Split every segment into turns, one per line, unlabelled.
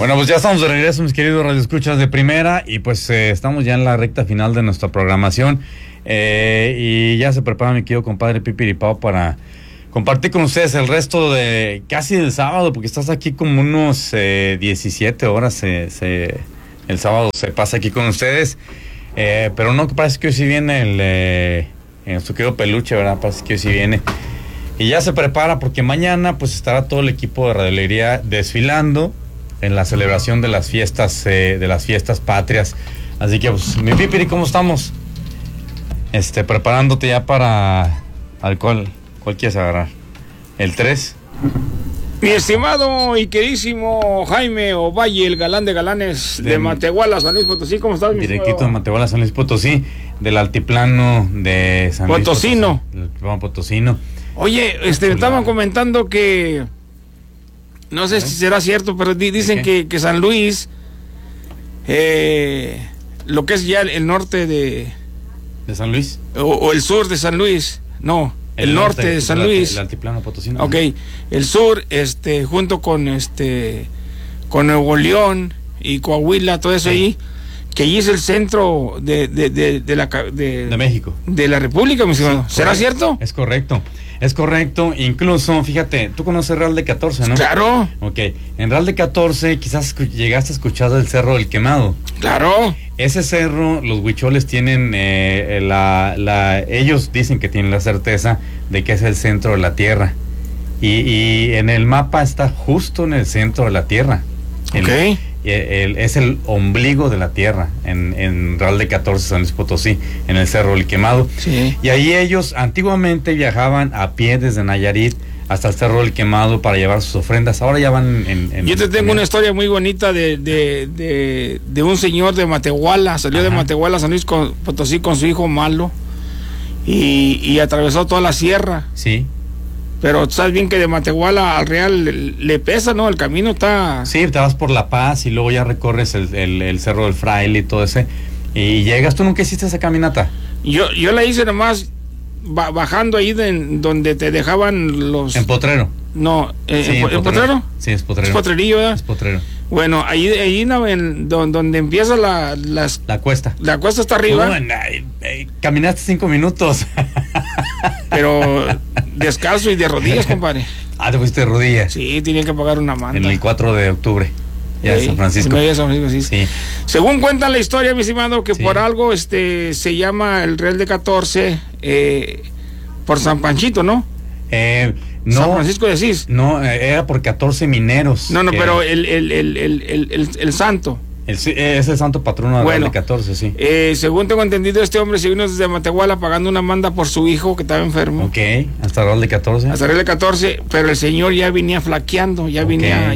Bueno, pues ya estamos de regreso, mis queridos radioescuchas de primera, y pues estamos ya en la recta final de nuestra programación, y ya se prepara mi querido compadre Pipiripao para compartir con ustedes el resto de casi del sábado, porque estás aquí como unos 17 horas, el sábado se pasa aquí con ustedes, pero no, que parece que hoy sí viene nuestro querido Peluche, ¿verdad? Parece que hoy sí viene. Y ya se prepara porque mañana pues estará todo el equipo de Radio Alegría desfilando en la celebración de las fiestas patrias. Así que pues, mi Pipiri, ¿cómo estamos? Preparándote ya para ¿cuál quieres agarrar? ¿El 3?
Mi estimado y queridísimo Jaime Ovalle, el galán de galanes de Matehuala, San Luis Potosí, ¿cómo estás, mi
directito
estimado?
de Matehuala, San Luis Potosí, del altiplano de San Luis
Potosino.
El altiplano potosino.
Oye, me estaban comentando que no sé si será cierto, pero dicen que San Luis, lo que es ya el norte de
San Luis
o el sur de San Luis, no, el norte de San Luis,
el altiplano potosino.
Ok, el sur, junto con con Nuevo León y Coahuila, todo eso ahí, que allí es el centro de
México,
de la República, mi estimado.
Sí,
¿Será cierto?
Es correcto, incluso, fíjate, tú conoces Real de 14, ¿no?
Claro.
Ok, en Real de 14 quizás llegaste a escuchar del Cerro del Quemado.
Claro.
Ese cerro, los huicholes tienen, ellos dicen que tienen la certeza de que es el centro de la tierra. Y en el mapa está justo en el centro de la tierra.
Ok.
Es el ombligo de la tierra en Real de 14, San Luis Potosí, en el Cerro del Quemado.
Sí.
Y ahí ellos antiguamente viajaban a pie desde Nayarit hasta el Cerro del Quemado para llevar sus ofrendas. Ahora ya van en
Yo te tengo una historia muy bonita de un señor de Matehuala. Salió de Matehuala, San Luis Potosí, con su hijo Malo y atravesó toda la sierra.
Sí.
Pero sabes bien que de Matehuala al Real le pesa, ¿no? El camino está...
Sí, te vas por La Paz y luego ya recorres el Cerro del Fraile y todo ese. Y llegas. ¿Tú nunca hiciste esa caminata?
Yo la hice nomás bajando ahí donde te dejaban los...
En Potrero.
No,
Sí,
¿en Potrero?
Sí, es Potrero.
Es Potrerillo, ¿verdad?
Es Potrero.
Bueno, ahí donde empieza la
cuesta.
La cuesta está arriba.
Caminaste 5 minutos.
Pero descalzo y de rodillas, compadre.
Te fuiste de rodillas.
Sí, tenía que pagar una manta.
En el 4 de octubre. Ya San Francisco.
Sí. Según cuenta la historia, mi estimado, que por algo se llama el Real de 14 por San Panchito, ¿no?
No,
San Francisco de Asís.
No, era por 14 mineros.
No, pero el santo.
Es el santo patrono de Real de 14, sí.
Según tengo entendido, este hombre se vino desde Matehuala pagando una manda por su hijo que estaba enfermo.
Ok, hasta Real de 14.
Hasta Real de 14, pero el señor ya venía flaqueando, ya venía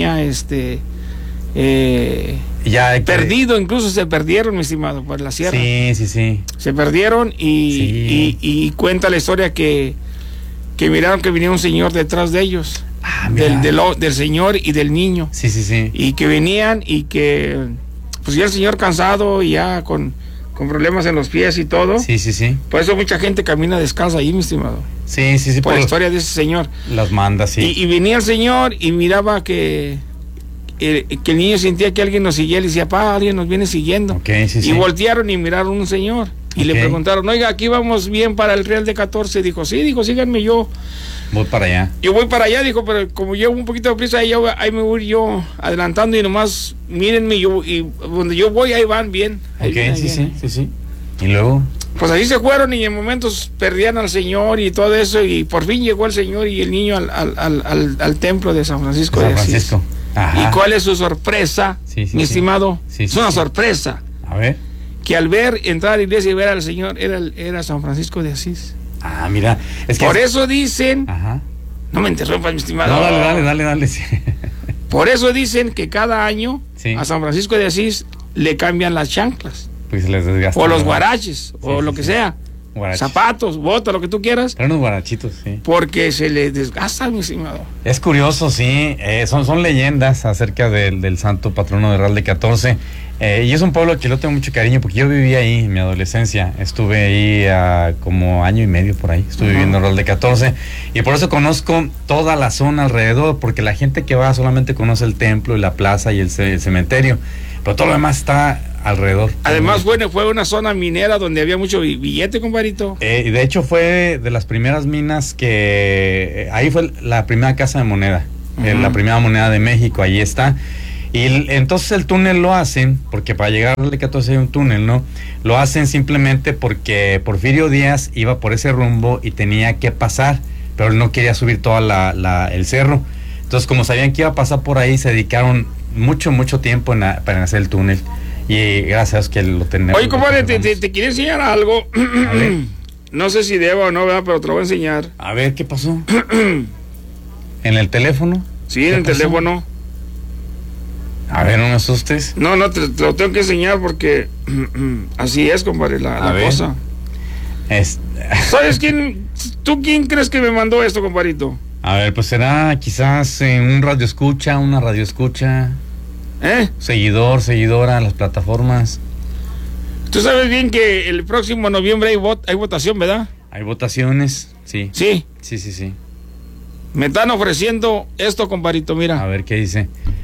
perdido, incluso se perdieron, mi estimado, por la sierra.
Sí.
Se perdieron y cuenta la historia que miraron que venía un señor detrás de ellos. Del señor y del niño.
Sí.
Y que venían y que pues ya el señor cansado y ya con problemas en los pies y todo.
Sí.
Por eso mucha gente camina descalza ahí, mi estimado.
Sí.
Por la historia de ese señor.
Las mandas, sí.
Y venía el señor y miraba que el niño sentía que alguien nos seguía. Le decía, alguien nos viene siguiendo.
Okay, sí.
Voltearon y miraron un señor. Y le preguntaron, oiga, aquí vamos bien para el Real de 14. Dijo, síganme, yo
voy para allá.
Yo voy para allá, dijo, pero como llevo un poquito de prisa, ahí me voy yo adelantando y nomás mírenme, y donde yo voy, ahí van bien.
Sí. Y luego...
Pues así se fueron y en momentos perdían al señor y todo eso, y por fin llegó el señor y el niño al templo de San Francisco de Asís.
Ajá.
¿Y cuál es su sorpresa, mi estimado? Es una sorpresa.
A ver.
Que al entrar a la iglesia y ver al señor, era San Francisco de Asís.
Mira, es que...
Por eso dicen...
Ajá.
No me interrumpas, mi estimado.
No, dale. Sí.
Por eso dicen que cada año a San Francisco de Asís le cambian las chanclas.
Pues les desgastan.
O los guaraches, o lo que sea. Guaraches. Zapatos, botas, lo que tú quieras.
Eran unos guarachitos, sí.
Porque se les desgastan, mi estimado.
Es curioso, sí. Son leyendas acerca del santo patrono de Real de 14. Y es un pueblo que lo tengo mucho cariño porque yo viví ahí en mi adolescencia. Estuve ahí como año y medio por ahí. Estuve viviendo en Real de 14 y por eso conozco toda la zona alrededor, porque la gente que va solamente conoce el templo y la plaza y el cementerio, pero todo lo demás está alrededor.
Además fue una zona minera donde había mucho billete, compadrito.
Y de hecho fue de las primeras minas que... ahí fue la primera casa de moneda, la primera moneda de México, ahí está. Y entonces el túnel lo hacen, porque para llegar al D14 hay un túnel, ¿no? Lo hacen simplemente porque Porfirio Díaz iba por ese rumbo y tenía que pasar, pero él no quería subir todo el cerro. Entonces, como sabían que iba a pasar por ahí, se dedicaron mucho tiempo para hacer el túnel. Y gracias que lo tenemos.
Oye, compadre, te quería enseñar algo. No sé si debo o no, ¿verdad? Pero te lo voy a enseñar.
A ver, ¿qué pasó? ¿En el teléfono?
Sí, en el teléfono.
A ver, no me asustes.
No, te lo tengo que enseñar porque así es, compadre, la cosa. ¿Sabes quién? ¿Tú quién crees que me mandó esto, compadrito?
A ver, pues será quizás un radio escucha, una radio escucha. Seguidora en las plataformas.
Tú sabes bien que el próximo noviembre hay votación, ¿verdad?
Hay votaciones, sí.
Sí.
Sí.
Me están ofreciendo esto, compadrito, mira.
A ver, ¿qué dice?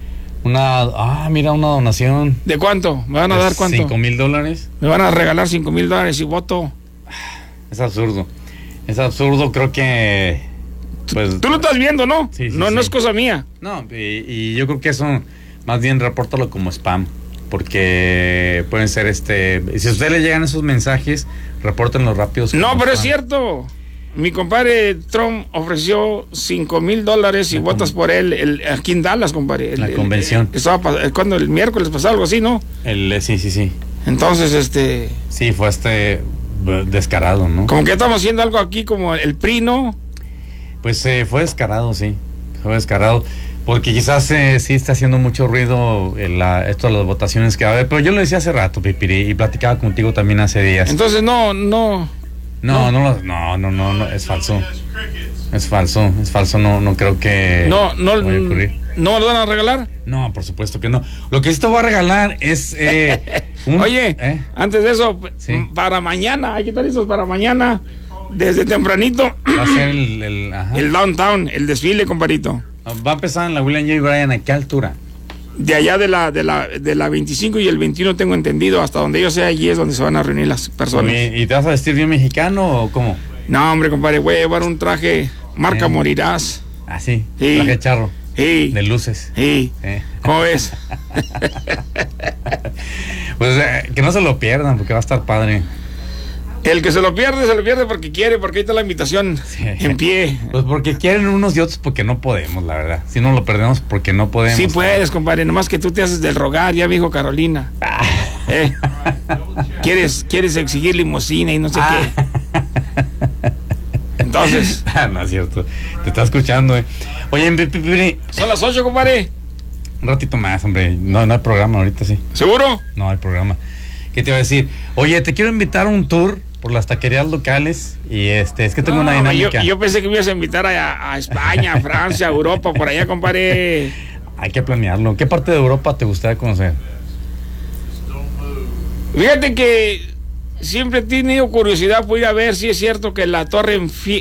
Mira, una donación.
¿De cuánto? ¿Me van a dar cuánto?
$5,000.
Me van a regalar $5,000 y voto.
Es absurdo. Creo que... Pues,
tú lo estás viendo, ¿no?
Sí,
no es cosa mía.
No, y yo creo que eso, más bien repórtalo como spam. Porque pueden ser si a usted le llegan esos mensajes, repórtenlo rápido.
No, pero es cierto. Mi compadre Trump ofreció $5,000 y votas por él aquí en Dallas, compadre.
La convención.
Cuando el miércoles pasó algo así, ¿no?
Sí.
Entonces,
sí, fue descarado, ¿no?
Como que estamos haciendo algo aquí como el PRI, ¿no?
Pues fue descarado, sí. Fue descarado. Porque quizás sí está haciendo mucho ruido esto de las votaciones que va a haber. Pero yo lo decía hace rato, Pipiri, y platicaba contigo también hace días.
Entonces, no,
es falso. Es falso, no creo que
no
vaya a ocurrir.
¿No lo van a regalar?
No, por supuesto que no. Lo que sí te voy a regalar es
Oye, antes de eso,
sí.
Para mañana, hay que estar listos para mañana, desde tempranito.
Va a ser
el downtown, el desfile, compadrito.
Va a empezar en la William J. Bryan. ¿A qué altura?
De allá de la 25 y el 21 tengo entendido, hasta donde yo sé, allí es donde se van a reunir las personas.
¿Y te vas a vestir bien mexicano o cómo?
No, hombre, compadre, voy a llevar un traje marca Morirás.
Ah, sí,
sí.
Traje charro.
Sí.
De luces.
Sí. ¿Cómo ves?
Pues que no se lo pierdan, porque va a estar padre.
El que se lo pierde porque quiere, porque ahí está la invitación en pie.
Pues porque quieren unos y otros porque no podemos, la verdad. Si no lo perdemos porque no podemos.
Sí puedes, compadre, nomás que tú te haces del rogar, ya me dijo Carolina. ¿Quieres exigir limusina y no sé qué? Entonces.
No es cierto, te está escuchando. Oye,
son las 8, compadre.
Un ratito más, hombre. No hay programa ahorita, sí.
¿Seguro?
No hay programa. ¿Qué te iba a decir? Oye, te quiero invitar a un tour por las taquerías locales y es que tengo una dinámica.
Yo pensé que me ibas a invitar a España, a Francia, a Europa, por allá, compadre.
Hay que planearlo. ¿Qué parte de Europa te gustaría conocer?
Fíjate que siempre he tenido curiosidad por ir a ver si es cierto que la torre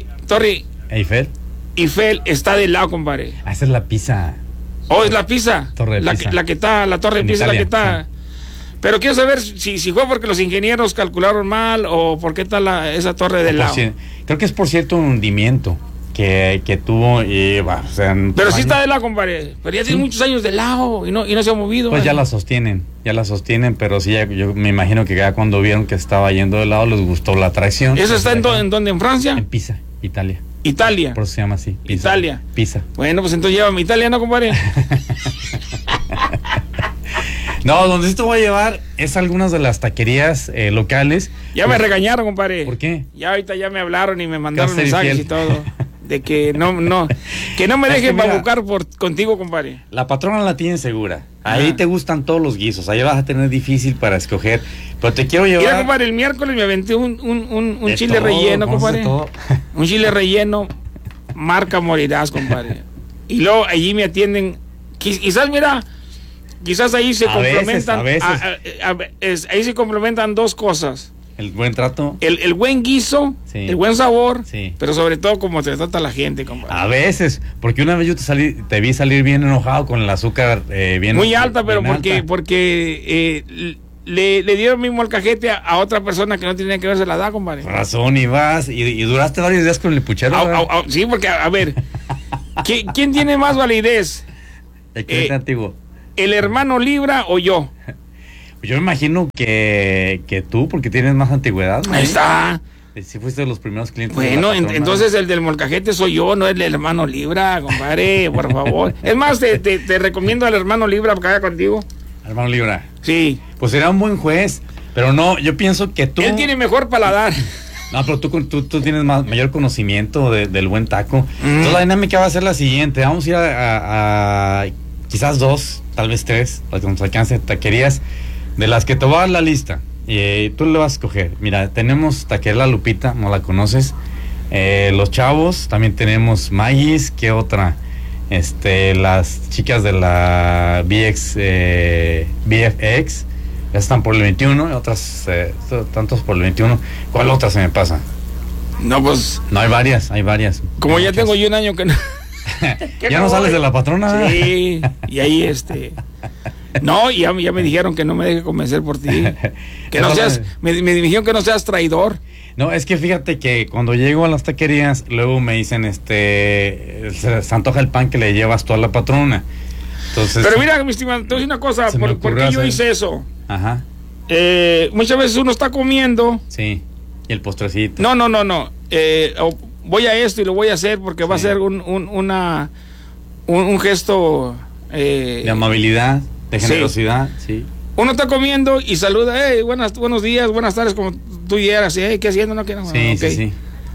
Eiffel está del lado, compadre.
Esa es la Pisa.
Es la Pisa.
Torre de Pisa.
La torre de Pisa es la que está. Sí. Pero quiero saber si fue porque los ingenieros calcularon mal o por qué está esa torre del lado.
Creo que es por cierto un hundimiento que tuvo y
pero sí está de lado, compadre. Pero ya tiene muchos años de lado y no se ha movido.
Pues ya la sostienen, pero sí, yo me imagino que ya cuando vieron que estaba yendo de lado les gustó la atracción.
¿Eso está en dónde? ¿En Francia?
En Pisa, Italia.
Italia.
Por eso se llama así. Pisa.
Italia.
Pisa.
Bueno, pues entonces llévame a Italia, ¿no, compadre?
No, donde sí te voy a llevar es algunas de las taquerías locales.
Ya me regañaron, compadre.
¿Por qué?
Ya ahorita ya me hablaron y me mandaron mensajes y todo. De que no me dejen babucar contigo, compadre.
La patrona la tiene segura. Ahí te gustan todos los guisos. Ahí vas a tener difícil para escoger. Pero te quiero llevar.
Mira, compadre, el miércoles me aventé un chile relleno, compadre. Un chile relleno, marca Morirás, compadre. Y luego allí me atienden. Quizás, mira, quizás ahí se complementan.
Ahí
se complementan dos cosas.
El buen trato.
El buen guiso,
sí.
El buen sabor,
sí.
Pero sobre todo cómo te trata la gente, compadre.
A veces, porque una vez yo te vi salir bien enojado con el azúcar bien
muy alta, pero
bien
porque le dieron mismo el cajete a otra persona que no tenía que ver, se la da, compadre.
Razón, y vas, y duraste varios días con el puchero.
Sí, porque, a ver, ¿quién tiene más validez?
El cliente antiguo.
¿El hermano Libra o yo?
Yo me imagino que tú, porque tienes más antigüedad, ¿no?
Ahí está.
Si fuiste de los primeros clientes.
Bueno, entonces el del molcajete soy yo, no el del hermano Libra, compadre, por favor. Es más, te recomiendo al hermano Libra que vaya contigo.
Hermano Libra.
Sí.
Pues será un buen juez, pero no, yo pienso que tú...
Él tiene mejor paladar.
No, pero tú tienes mayor conocimiento del buen taco. Entonces la dinámica va a ser la siguiente. Vamos a ir a quizás 2, tal vez 3, para que nos alcance taquerías, de las que te voy a dar la lista. Y tú le vas a escoger. Mira, tenemos Taquería La Lupita, no la conoces. Los Chavos, también tenemos Maggie's, ¿qué otra? Las chicas de la BFX, ya están por el 21, y otras tantos por el 21. ¿Cuál otra se me pasa?
No, pues...
No, hay varias.
Como ya tengo yo un año que no...
¿Ya no sales de la patrona?
Sí, y ahí No, ya me dijeron que no me deje convencer por ti. Que no seas... Me dijeron que no seas traidor.
No, es que fíjate que cuando llego a las taquerías, luego me dicen, se antoja el pan que le llevas tú a la patrona. Entonces,
pero mira, mi estimado, te voy a decir una cosa, ¿por qué yo hice eso?
Ajá.
Muchas veces uno está comiendo.
Sí, y el postrecito.
No. Voy a esto y lo voy a hacer porque va a ser un gesto...
de amabilidad, de generosidad, sí.
Uno está comiendo y saluda, buenos días, buenas tardes, como tú llegas, ¿qué haciendo? No, ¿qué no?
Sí,
okay.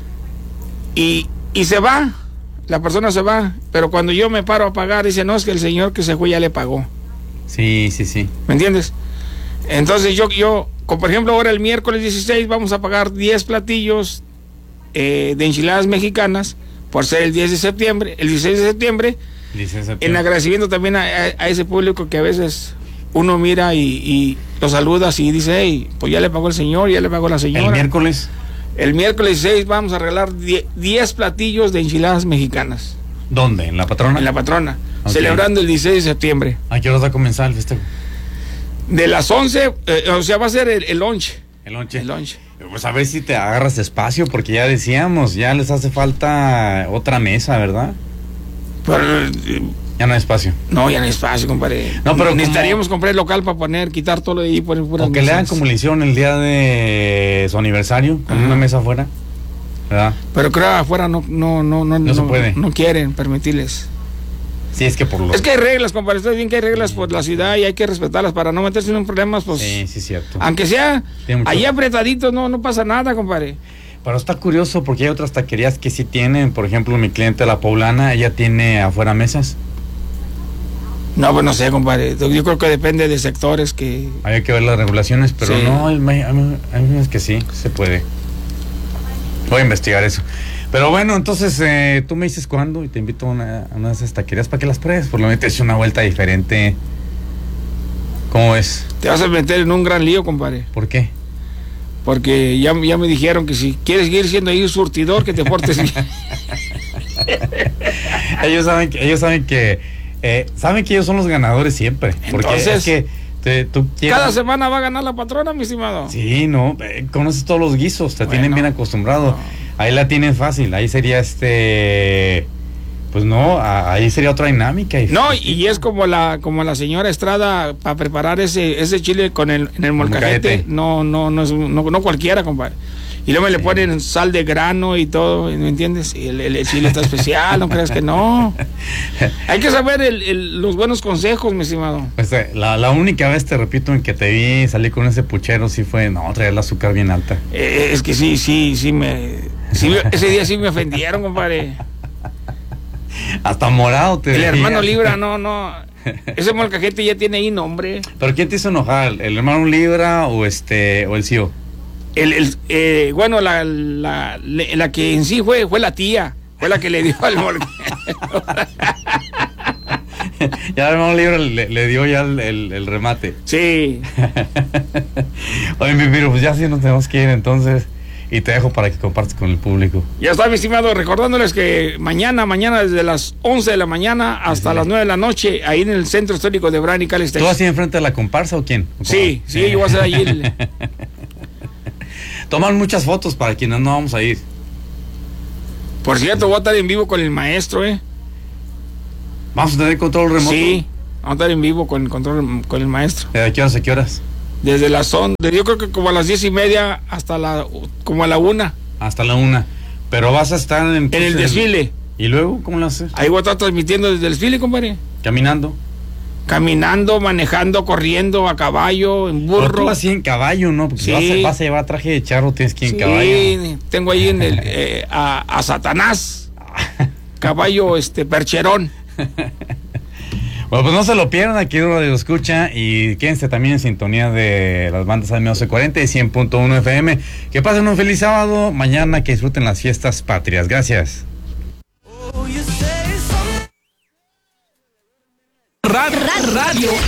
sí.
Y se va, la persona se va, pero cuando yo me paro a pagar, dice, no, es que el señor que se fue ya le pagó.
Sí.
¿Me entiendes? Entonces como por ejemplo, ahora el miércoles 16 vamos a pagar 10 platillos de enchiladas mexicanas por ser el 10 de septiembre, el 16 de septiembre, en agradecimiento también a ese público que a veces uno mira y lo saluda y dice, hey, pues ya le pagó el señor, ya le pagó la señora. El miércoles 16 vamos a regalar 10 platillos de enchiladas mexicanas.
¿Dónde? ¿En la patrona?
En la patrona,
okay.
Celebrando el 16 de septiembre.
¿A qué hora va a comenzar el festejo?
De las 11, va a ser el lunch.
El lunch. Pues a ver si te agarras espacio, porque ya decíamos, ya les hace falta otra mesa, ¿verdad?
Pero,
ya no hay espacio.
No, ya no hay espacio, compadre.
No, pero
necesitaríamos comprar el local para quitar todo lo de ahí, poner puras
o que le hagan como le hicieron el día de su aniversario, con una mesa afuera, ¿verdad?
Pero creo que afuera no
se puede.
No quieren permitirles.
Sí, es que es
que hay reglas, compadre. Está bien que hay reglas por la ciudad y hay que respetarlas para no meterse en problemas, pues.
Sí, cierto.
Aunque sea ahí apretadito, no pasa nada, compadre.
Pero está curioso porque hay otras taquerías que sí tienen, por ejemplo, mi cliente La Poblana, ella tiene afuera mesas.
No, pues no sé, compadre. Yo creo que depende de sectores que...
Hay que ver las regulaciones, pero sí. No, hay unas que sí, se puede. Voy a investigar eso. Pero bueno, entonces tú me dices cuándo y te invito a una de esas taquerías para que las pruebes. Por lo menos te eches una vuelta diferente. ¿Cómo ves?
Te vas a meter en un gran lío, compadre.
¿Por qué?
Porque ya me dijeron que si quieres seguir siendo ahí un surtidor, que te portes bien.
Ellos saben que ellos son los ganadores siempre. Porque
entonces,
es que tú
cada semana va a ganar la patrona, mi estimado.
Sí, no, conoces todos los guisos, te tienen bien acostumbrado. No. Ahí la tienen fácil, ahí sería pues no, ahí sería otra dinámica.
No, y es como la señora Estrada para preparar ese chile en el molcajete. No cualquiera, compadre. Y luego le ponen sal de grano y todo, ¿me entiendes? Y el chile está especial, no creas que no. Hay que saber los buenos consejos, mi estimado.
Pues la única vez, te repito, en que te vi salir con ese puchero, sí fue, traer el azúcar bien alta.
Es que sí, ese día sí me ofendieron, compadre.
Hasta morado te
El hermano Libra, no. Ese molcajete ya tiene ahí nombre.
¿Pero quién te hizo enojar? ¿El hermano Libra o el CEO?
Bueno, la que en sí fue la tía, fue la que le dio al molcajete.
Ya el hermano Libra le dio ya el remate.
Sí.
Oye, mi Piro, pues ya sí nos tenemos que ir entonces. Y te dejo para que compartas con el público.
Ya está, mi estimado, recordándoles que mañana desde las 11 de la mañana hasta las 9 de la noche, ahí en el Centro Histórico de Bryan y Cales, Texas.
¿Tú así enfrente de la comparsa o quién?
Sí, yo voy a hacer allí.
Toman muchas fotos para quienes no vamos a ir.
Por cierto, voy a estar en vivo con el maestro,
¿Vamos a tener control remoto?
Sí, vamos a estar en vivo con el maestro.
¿De qué horas a qué horas?
Desde las yo creo que como a las 10:30 hasta como a la 1.
Hasta la 1. Pero vas a estar en
el desfile.
¿Y luego cómo lo haces?
Ahí voy a estar transmitiendo desde el desfile, compadre.
¿Caminando?
Caminando, manejando, corriendo, a caballo, en burro.
Pero tú así en caballo, ¿no? Porque
sí.
vas a llevar traje de charro, tienes que ir en caballo.
Sí, tengo ahí a Satanás, caballo percherón.
Bueno, pues no se lo pierdan, aquí Radio Escucha, y quédense también en sintonía de las bandas AM1240 y 100.1 FM. Que pasen un feliz sábado, mañana que disfruten las fiestas patrias. Gracias.
Radio